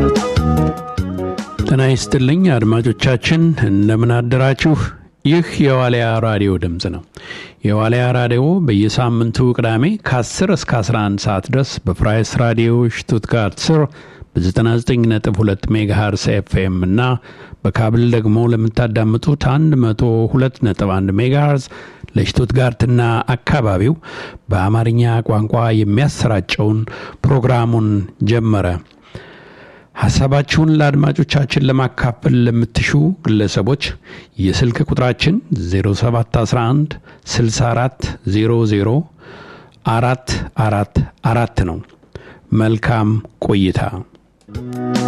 ጤና ይስጥልኝ አድማጮቻችን እንደምን አደራችሁ። ይህ የዋልያ ራዲዮ ድምጽ ነው። የዋልያ ራዲዮ በየሳምንቱ ቅዳሜ ከ10 እስከ 11 ሰዓት ድረስ በፍራይስ ራዲዮ ሽቱትጋርት ስር በ99.2 ሜጋሄርስ ኤፍኤም እና በካብል ደግሞ ለምታዳምጡት 102.1 ሜጋሄርስ ለሽቱትጋርትና አካባቢው በአማርኛ ቋንቋ የሚያሰራጨውን ፕሮግራሙን ጀመረ። ሐሳባችሁን ለአድማጮቻችን ለማካፈል ለምትሹ ግለሰቦች የስልክ ቁጥራችን 0711 64 00 444 ነው። መልካም ቆይታ።